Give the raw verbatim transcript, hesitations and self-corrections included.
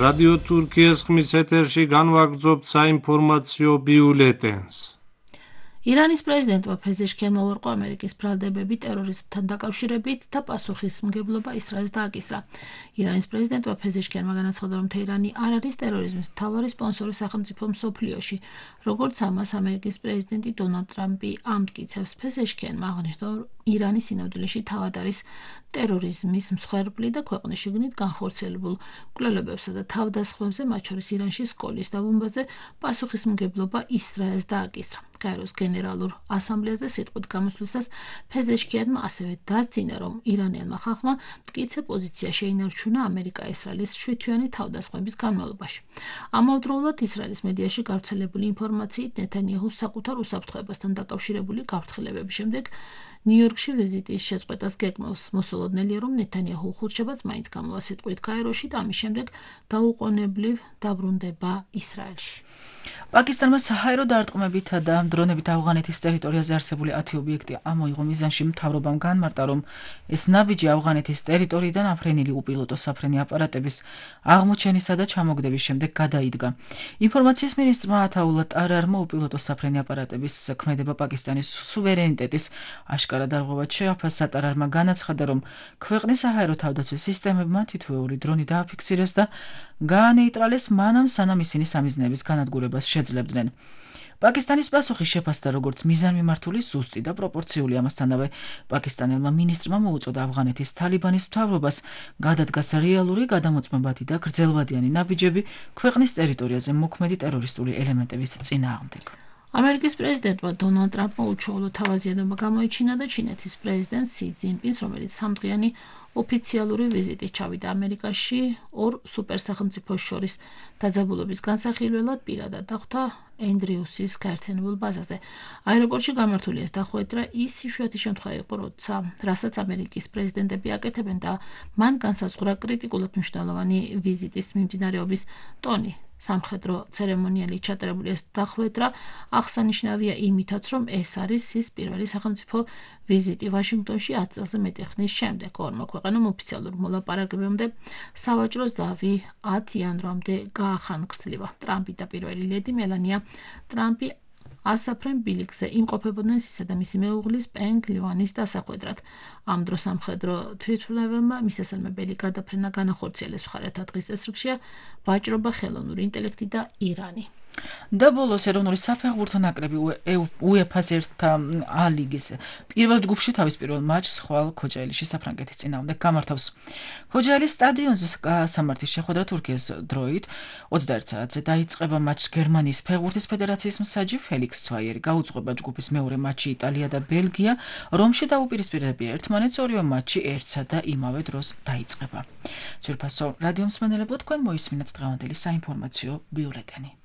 რადიო თურქიის ხმის ეთერში განვაგრძობთ საინფორმაციო ბიულეტენს. ირანის პრეზიდენტმა ფეზეშქიანმა უარყო ამერიკის ბრალდებები ტერორიზმთან დაკავშირებით და პასუხისმგებლობა ისრაელს დააკისრა. ირანის პრეზიდენტმა ფეზეშქიანმა განაცხადა, რომ თეირანი არ არის ტერორიზმის მთავარი სპონსორი სახელმწიფო მსოფლიოში, როგორც ამას ამერიკის პრეზიდენტი დონალდ ტრამპი ამტკიცებს. ფეზეშქიანმა აღნიშნა, რომ ირანი სინამდვილეში თავად არის ტერორიზმის მსხვერპლი და ქვეყნის შიგნით განხორციელებულ მკვლელებებსა და თავდასხმებზე, მათ შორის ირანში სკოლის დაბომბაზე პასუხისმგებლობა ისრაელს დააკისრა. გაეროს გენერალურ ასამბლეაზე სიტყვით გამოსვლისას ფეზეშქიანმა ასევე დასძინა, რომ ირანელმა ხალხმა მტკიცე პოზიცია შეინარჩუნა ამერიკა-ისრაელის შვიდთვიანი თავდასხმების განმავლობაში. ამავდროულად ისრაელის მედიაში გავრცელებული ინფორმაციით ნეთანიაჰუს საკუთარ უსაფრთხოებასთან დაკავშირებული გაფრთხილებების შემდეგ ნიუ-იორკში ვიზიტის შეწყვეტას გეგმავს. მოსულოდნელია, რომ ნეთანიაჰუ ხუთშაბათს მაინც გამოვა სიტყვით გაეროში და ამის შემდეგ დაუყოვნებლივ დაბრუნდება ისრაელში. პაკისტანმა საჰაერო დარტყმებითა და დრონებით ავღანეთის ტერიტორიაზე არსებული ათი ობიექტი ამოიღო. მიზანში მთავრობამ განმარტა, რომ ეს ნაბიჯი ავღანეთის ტერიტორიიდან აფრენილი უპილოტო საფრენი აპარატების აღმოჩენისა და ჩამოგდების შემდეგ გადაიდგა. ინფორმაციის მინისტრმა ათაულა ტარარმა უპილოტო საფრენი აპარატების ქმედება პაკისტანის სუვერენიტეტის აშკარა დარღვევად შეაფასა. ტარარმა განაცხადა, რომ ქვეყნის საჰაერო თავდაცვის სისტემებმა თითოეული დრონი დააფიქსირეს და გაანეიტრალეს მანამ, სანამ ისინი სამიზნეების განადგურებას შეძლებდნენ. პაკისტანის პასუხი შეფასდა როგორც მიზანმიმართული, ზუსტი და პროპორციული. ამასთანავე პაკისტანელმა მინისტრმა მოუწოდა ავღანეთის თალიბანის მთავრობას გადადგას რეალური, გადამოწმებადი და გრძელვადიანი ნაბიჯები ქვეყნის ტერიტორიაზე მოქმედი ტერორისტული ელემენტების წინააღმდეგ. ამერიკის პრეზიდენტმა დონალდ ტრამპმა უჩვეულო თავაზიანობა გამოიჩინა და ჩინეთის პრეზიდენტ სი ძინპინს, რომელიც სამდღიანი ოფიციალური ვიზიტით ჩავიდა ამერიკაში, ორ სუპერსახელმწიფოს შორის დაძაბულობის განსახილველად პირადად დახვდა ენდრიუსის გაერთიანებულ ბაზაზე. აეროპორტში გამართული ეს დახვედრა ის იშვიათი შემთხვევა იყო, როცა რასაც ამერიკის პრეზიდენტები აკეთებენ და მან განსაზღვრა კრიტიკულად მნიშვნელოვანი ვიზიტის მიმდინარეობის ტონი. სამხედრო ცერემონიალი ჩატარებული ეს დახვედრა აღსანიშნავია იმითაც, რომ ეს არის ის პირველი სახელმწიფო ვიზიტი ვაშინგტონში ათ წელზე მეტი ხნის შემდეგ. ორმა ქვეყანამ ოფიციალურ მოლაპარაკებამდე სავაჭრო ზავი ათ იანვრამდე გაახანგრძლივა. ტრამპი და პირველი ლედი მელანია ტრამპი ასაფრენ ბილიქზე იმყოფებოდნენ ისისა და მისი მეუღლის პენგ ლიუანის დასახვედრად. ამ დროს სამხედრო თვითმფრინავებმა მისასალმებელი გადაფრენა განახორციელეს. მხარეთა დღის წესრიგშია ვაჭრობა, ხელოვნური ინტელექტი და ირანი. და ბოლოს ეროვნული საფეხბურთო ნაკრები უეფა-ს ერთა ა ლიგის პირველ ჯგუფში თავის პირველ მატჩს ხვალ ქოჯაელიში საფრანგეთის წინააღმდეგ გამართავს. ქოჯაელის სტადიონზე სამართლის შეხვედრა თურქიის დროით ოცდაერთ საათზე დაიწყება. მატჩს გერმანიის ფეხბურთის ფედერაციის მსაჯი ფელიქს ცვაიერი გაუძღვება. ჯგუფის მეორე მატჩი იტალია და ბელგია რომში დაუპირისპირებია ერთმანეთს. ორივე მატჩი ერთსა და იმავე დროს დაიწყება. ძვირფასო რადიო მსმენელებო, თქვენ მოისმინეთ დღევანდელი საინფორმაციო ბიულეტენი.